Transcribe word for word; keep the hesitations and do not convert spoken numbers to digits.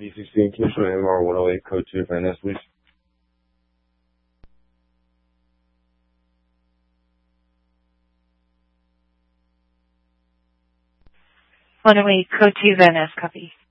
B sixteen, can you show M R one oh eight code two Van Ness, please? one oh eight, code two, Van Ness, copy.